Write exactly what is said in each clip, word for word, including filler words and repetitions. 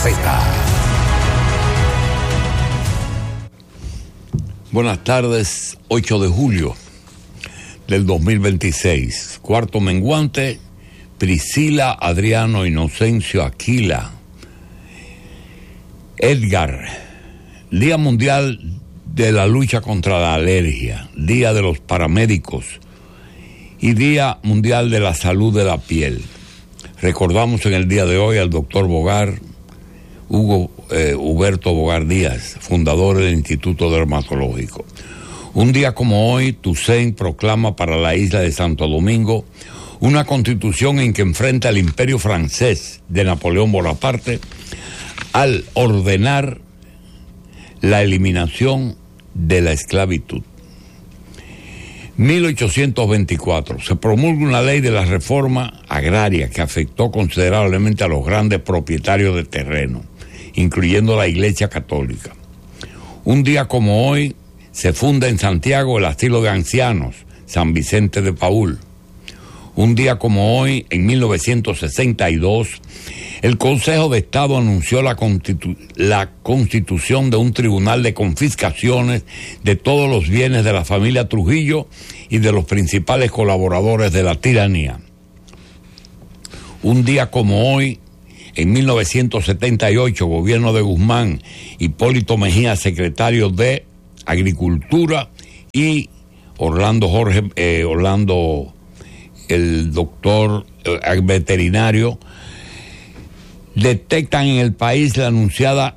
Gaceta. Buenas tardes, ocho de julio del dos mil veintiséis. Cuarto menguante, Priscila, Adriano, Inocencio, Aquila, Edgar. Día Mundial de la Lucha contra la Alergia, Día de los Paramédicos y Día Mundial de la Salud de la Piel. Recordamos en el día de hoy al doctor Bogar, Hugo eh, Huberto Bogar Díaz, fundador del Instituto Dermatológico. Un día como hoy, Toussaint proclama para la isla de Santo Domingo una constitución en que enfrenta al imperio francés de Napoleón Bonaparte al ordenar la eliminación de la esclavitud. mil ochocientos veinticuatro, se promulga una ley de la reforma agraria que afectó considerablemente a los grandes propietarios de terreno, incluyendo la Iglesia Católica. Un día como hoy, se funda en Santiago el asilo de ancianos San Vicente de Paúl. Un día como hoy, en mil novecientos sesenta y dos, el Consejo de Estado anunció la, constitu- la constitución de un tribunal de confiscaciones de todos los bienes de la familia Trujillo y de los principales colaboradores de la tiranía. Un día como hoy, en mil novecientos setenta y ocho, gobierno de Guzmán, Hipólito Mejía, secretario de Agricultura, y Orlando Jorge, eh, Orlando, el doctor eh, veterinario, detectan en el país la anunciada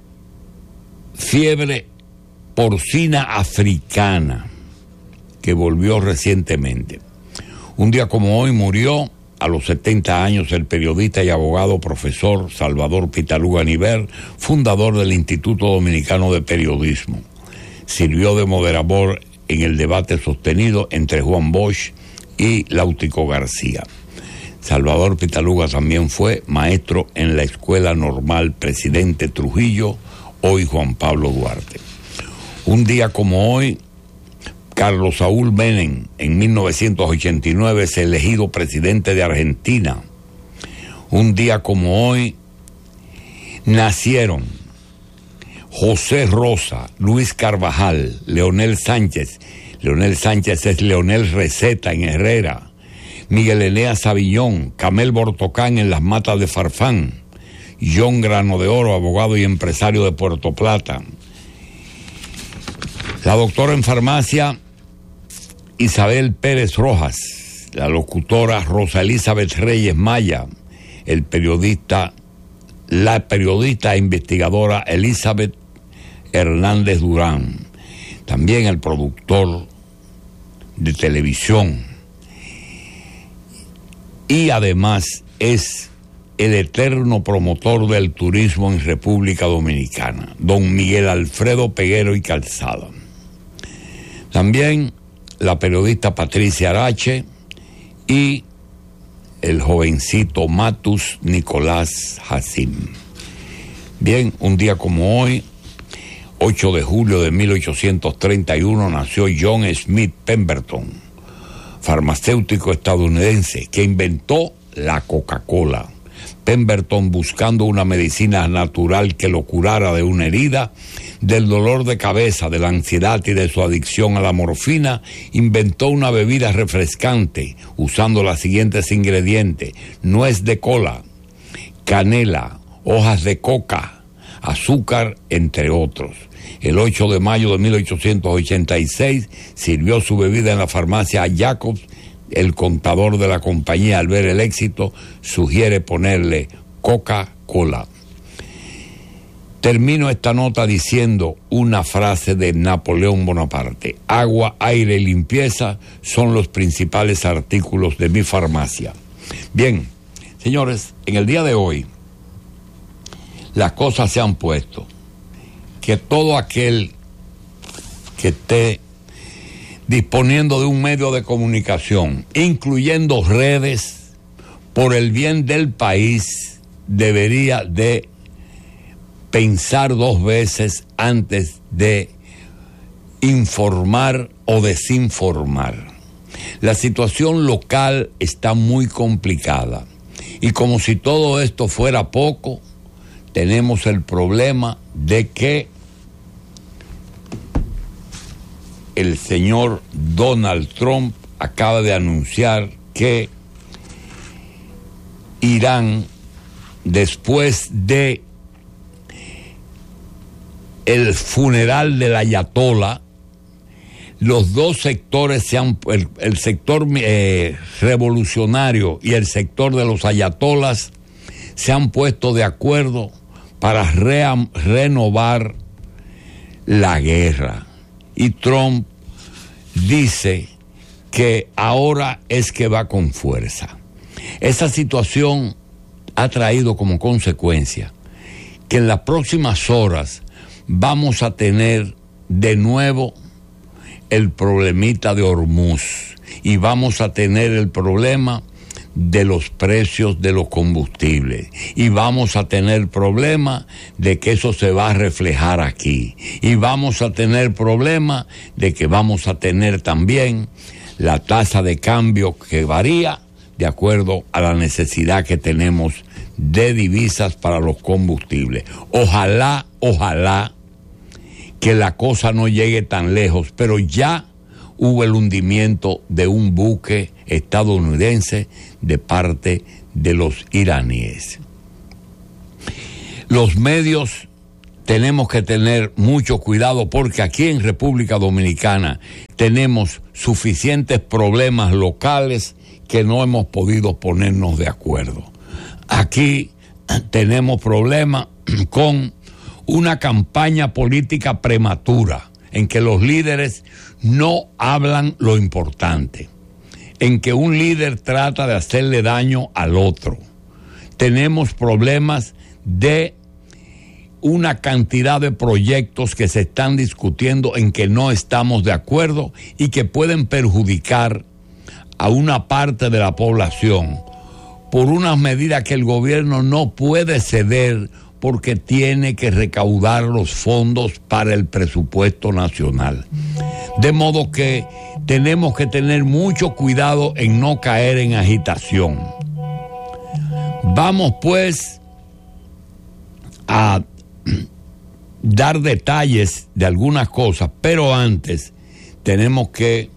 fiebre porcina africana, que volvió recientemente. Un día como hoy murió a los setenta años el periodista y abogado profesor Salvador Pitaluga Niver, fundador del Instituto Dominicano de Periodismo. Sirvió de moderador en el debate sostenido entre Juan Bosch y Láutico García. Salvador Pitaluga también fue maestro en la Escuela Normal Presidente Trujillo, hoy Juan Pablo Duarte. Un día como hoy, Carlos Saúl Menem, en mil novecientos ochenta y nueve, es elegido presidente de Argentina. Un día como hoy, nacieron José Rosa, Luis Carvajal, Leonel Sánchez. Leonel Sánchez es Leonel Receta en Herrera. Miguel Eneas Savillón, Camel Bortocán en Las Matas de Farfán, John Grano de Oro, abogado y empresario de Puerto Plata. La doctora en farmacia Isabel Pérez Rojas, la locutora Rosa Elizabeth Reyes Maya, el periodista, la periodista e investigadora Elizabeth Hernández Durán, también el productor de televisión, y además es el eterno promotor del turismo en República Dominicana, don Miguel Alfredo Peguero y Calzada. También la periodista Patricia Arache y el jovencito Matus Nicolás Jacim. Bien, un día como hoy, ocho de julio de mil ochocientos treinta y uno, nació John Smith Pemberton, farmacéutico estadounidense que inventó la Coca-Cola. Pemberton, buscando una medicina natural que lo curara de una herida, del dolor de cabeza, de la ansiedad y de su adicción a la morfina, inventó una bebida refrescante usando los siguientes ingredientes: nuez de cola, canela, hojas de coca, azúcar, entre otros. El ocho de mayo de mil ochocientos ochenta y seis sirvió su bebida en la farmacia Jacobs. El contador de la compañía, al ver el éxito, sugiere ponerle Coca-Cola. Termino esta nota diciendo una frase de Napoleón Bonaparte: agua, aire y limpieza son los principales artículos de mi farmacia. Bien, señores, en el día de hoy las cosas se han puesto que todo aquel que esté disponiendo de un medio de comunicación, incluyendo redes, por el bien del país, debería de pensar dos veces antes de informar o desinformar. La situación local está muy complicada y como si todo esto fuera poco, tenemos el problema de que el señor Donald Trump acaba de anunciar que Irán, después de el funeral del ayatolá, los dos sectores se han, el, el sector eh, revolucionario y el sector de los ayatolas se han puesto de acuerdo para re, renovar la guerra. Y Trump dice que ahora es que va con fuerza. Esa situación ha traído como consecuencia que en las próximas horas vamos a tener de nuevo el problemita de Hormuz y vamos a tener el problema de los precios de los combustibles y vamos a tener problema de que eso se va a reflejar aquí y vamos a tener problema de que vamos a tener también la tasa de cambio que varía de acuerdo a la necesidad que tenemos de divisas para los combustibles. Ojalá, ojalá que la cosa no llegue tan lejos, pero ya hubo el hundimiento de un buque estadounidense de parte de los iraníes. Los medios tenemos que tener mucho cuidado porque aquí en República Dominicana tenemos suficientes problemas locales que no hemos podido ponernos de acuerdo. Aquí tenemos problemas con una campaña política prematura en que los líderes no hablan lo importante, en que un líder trata de hacerle daño al otro. Tenemos problemas de una cantidad de proyectos que se están discutiendo en que no estamos de acuerdo y que pueden perjudicar a una parte de la población por unas medidas que el gobierno no puede ceder porque tiene que recaudar los fondos para el presupuesto nacional. De modo que tenemos que tener mucho cuidado en no caer en agitación. Vamos pues a dar detalles de algunas cosas, pero antes tenemos que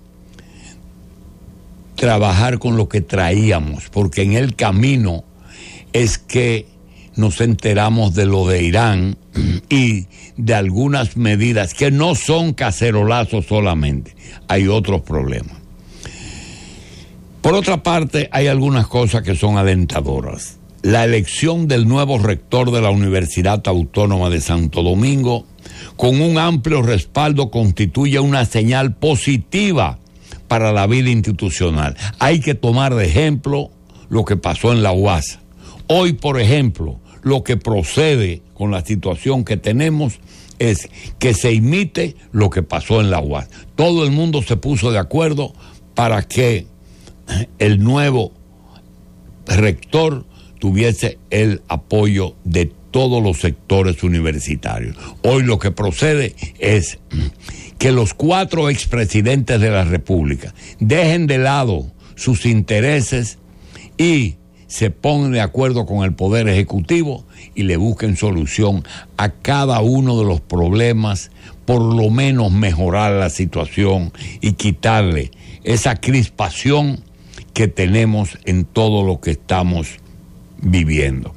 trabajar con lo que traíamos, porque en el camino es que nos enteramos de lo de Irán y de algunas medidas que no son cacerolazos solamente, hay otros problemas. Por otra parte, hay algunas cosas que son alentadoras. La elección del nuevo rector de la Universidad Autónoma de Santo Domingo, con un amplio respaldo, constituye una señal positiva para la vida institucional. Hay que tomar de ejemplo lo que pasó en la U A S. Hoy, por ejemplo, lo que procede con la situación que tenemos es que se imite lo que pasó en la U A S. Todo el mundo se puso de acuerdo para que el nuevo rector tuviese el apoyo de todos los sectores universitarios. Hoy lo que procede es que los cuatro expresidentes de la República dejen de lado sus intereses y se pongan de acuerdo con el Poder Ejecutivo y le busquen solución a cada uno de los problemas, por lo menos mejorar la situación y quitarle esa crispación que tenemos en todo lo que estamos viviendo.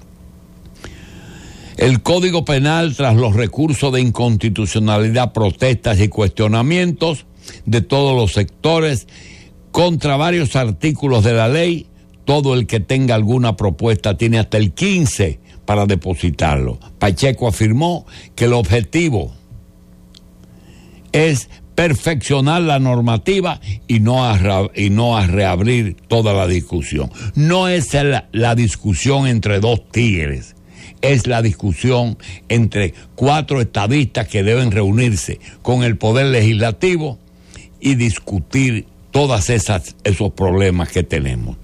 El Código Penal, tras los recursos de inconstitucionalidad, protestas y cuestionamientos de todos los sectores contra varios artículos de la ley, todo el que tenga alguna propuesta tiene hasta el quince para depositarlo. Pacheco afirmó que el objetivo es perfeccionar la normativa y no a, y no a reabrir toda la discusión. No es la, la discusión entre dos tigres, es la discusión entre cuatro estadistas que deben reunirse con el Poder Legislativo y discutir todas esas esos problemas que tenemos.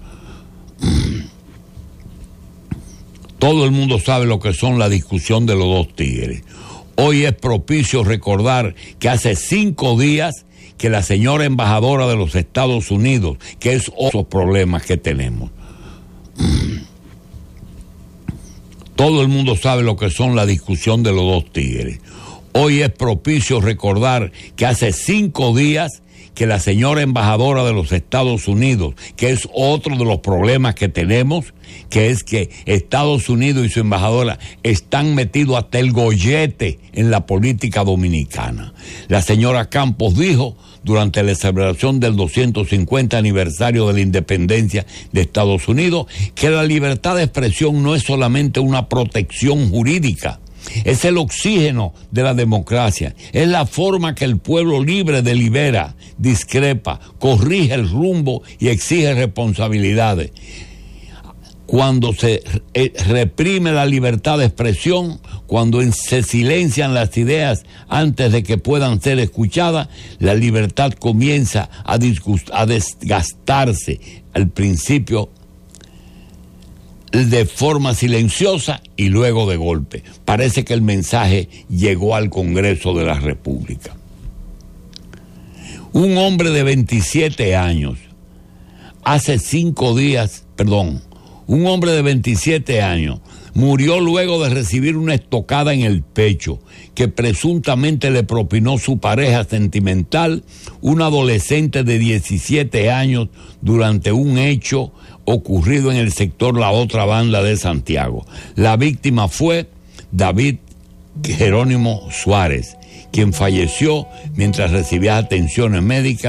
Todo el mundo sabe lo que son la discusión de los dos tigres. Hoy es propicio recordar que hace cinco días que la señora embajadora de los Estados Unidos, que es otros problemas que tenemos. Todo el mundo sabe lo que son la discusión de los dos tigres. Hoy es propicio recordar que hace cinco días que la señora embajadora de los Estados Unidos, que es otro de los problemas que tenemos, que es que Estados Unidos y su embajadora están metidos hasta el gollete en la política dominicana. La señora Campos dijo durante la celebración del doscientos cincuenta aniversario de la independencia de Estados Unidos que la libertad de expresión no es solamente una protección jurídica, es el oxígeno de la democracia, es la forma que el pueblo libre delibera, discrepa, corrige el rumbo y exige responsabilidades. Cuando se reprime la libertad de expresión, cuando se silencian las ideas antes de que puedan ser escuchadas, la libertad comienza a, a desgastarse al principio de forma silenciosa y luego de golpe. Parece que el mensaje llegó al Congreso de la República. Un hombre de veintisiete años, hace cinco días, perdón, un hombre de veintisiete años murió luego de recibir una estocada en el pecho que presuntamente le propinó su pareja sentimental, una adolescente de diecisiete años, durante un hecho ocurrido en el sector La Otra Banda de Santiago. La víctima fue David Jerónimo Suárez, quien falleció mientras recibía atenciones médicas